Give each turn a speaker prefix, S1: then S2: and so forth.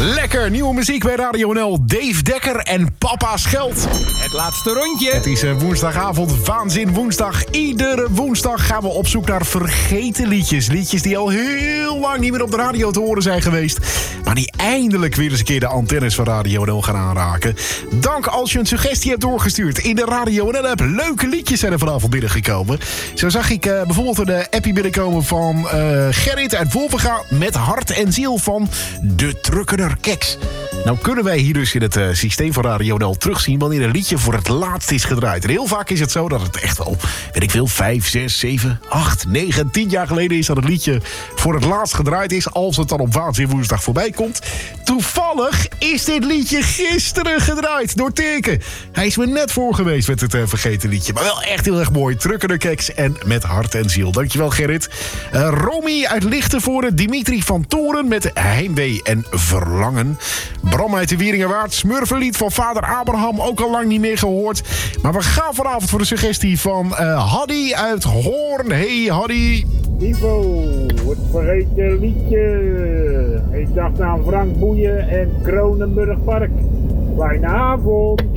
S1: Lekker, nieuwe muziek bij Radio NL. Dave Dekker en Papa Scheld.
S2: Het laatste rondje.
S1: Het is woensdagavond, Waanzin Woensdag. Iedere woensdag gaan we op zoek naar vergeten liedjes. Liedjes die al heel lang niet meer op de radio te horen zijn geweest. Maar die eindelijk weer eens een keer de antennes van Radio NL gaan aanraken. Dank als je een suggestie hebt doorgestuurd in de Radio NL app. Leuke liedjes zijn er vanavond binnengekomen. Zo zag ik bijvoorbeeld een appie binnenkomen van Gerrit uit Wolvenga met hart en ziel van De Trukkener Keks. Nou kunnen wij hier dus in het systeem van Radio NL terugzien wanneer een liedje voor het laatst is gedraaid. En heel vaak is het zo dat het echt wel, weet ik veel, 5, 6, 7, 8, 9, 10 jaar geleden is dat het liedje voor het laatst gedraaid is, als het dan op Waanzin Woensdag voorbij komt. Toevallig is dit liedje gisteren gedraaid door Teken. Hij is me net voor geweest met het vergeten liedje. Maar wel echt heel erg mooi. Trukkener Keks en met hart en ziel. Dankjewel Gerrit. Romy uit Lichtenvoorde. Dimitri van Toren met Heimwee en Verlangen. Bram uit de Wieringerwaard. Smurfenlied van vader Abraham. Ook al lang niet meer gehoord. Maar we gaan vanavond voor de suggestie van Haddy uit Hoorn. Hey Haddy.
S3: Ivo, het vergeten liedje. Ik dacht aan Frank Boeien en Kronenburg Park. Fijne avond.